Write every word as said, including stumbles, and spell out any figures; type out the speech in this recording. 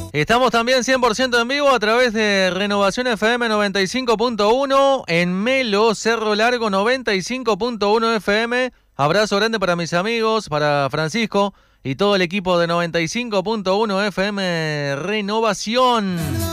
Estamos también cien por ciento en vivo a través de Renovación F M noventa y cinco punto uno, en Melo, Cerro Largo noventa y cinco punto uno F M. Abrazo grande para mis amigos, para Francisco y todo el equipo de noventa y cinco punto uno F M Renovación.